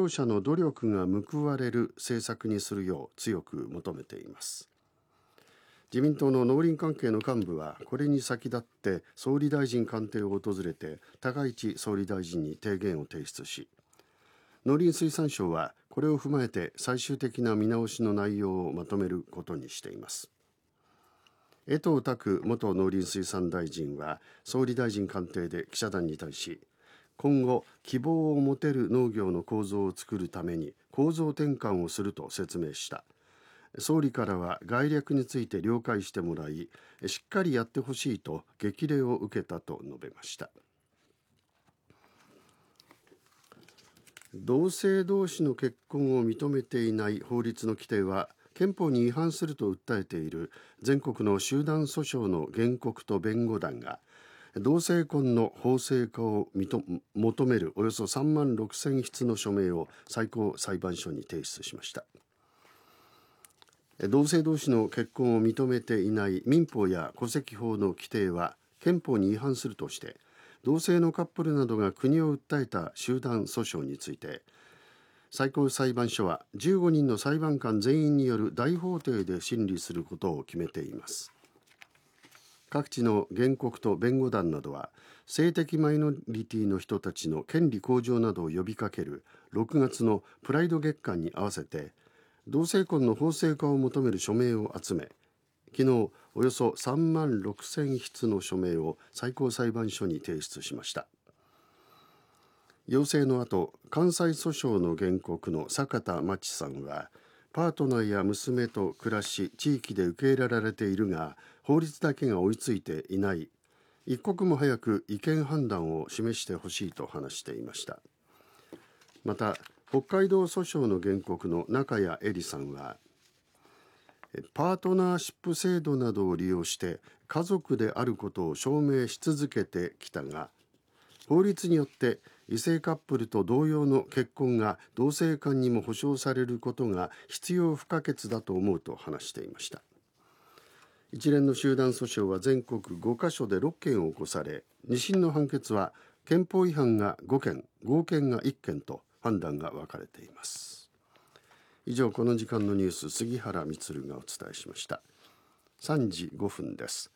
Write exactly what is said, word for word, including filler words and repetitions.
労者の努力が報われる政策にするよう強く求めています。自民党の農林関係の幹部はこれに先立って総理大臣官邸を訪れて高市総理大臣に提言を提出し、農林水産省はこれを踏まえて最終的な見直しの内容をまとめることにしています。江藤拓元農林水産大臣は総理大臣官邸で記者団に対し、今後希望を持てる農業の構造を作るために構造転換をすると説明した。総理からは概略について了解してもらい、しっかりやってほしいと激励を受けたと述べました。同性同士の結婚を認めていない法律の規定は憲法に違反すると訴えている全国の集団訴訟の原告と弁護団が同性婚の法制化を求めるおよそさんまんろくせんひつの署名を最高裁判所に提出しました。同性同士の結婚を認めていない民法や戸籍法の規定は憲法に違反するとして、同性のカップルなどが国を訴えた集団訴訟について、最高裁判所はじゅうごにんの裁判官全員による大法廷で審理することを決めています。各地の原告と弁護団などは、性的マイノリティの人たちの権利向上などを呼びかけるろくがつのプライド月間に合わせて、同性婚の法制化を求める署名を集め、昨日およそさんまんろくせんひつの署名を最高裁判所に提出しました。要請の後、関西訴訟の原告の坂田真知さんは、パートナーや娘と暮らし地域で受け入れられているが、法律だけが追いついていない、一刻も早く意見判断を示してほしいと話していました。また北海道訴訟の原告の中谷絵里さんは、パートナーシップ制度などを利用して家族であることを証明し続けてきたが、法律によって異性カップルと同様の結婚が同性間にも保障されることが必要不可欠だと思うと話していました。一連の集団訴訟は全国ごかしょでろっけん起こされ、二審の判決は憲法違反がごけん、合憲がいっけんと判断が分かれています。以上、この時間のニュース、杉原充がお伝えしました。さんじごふんです。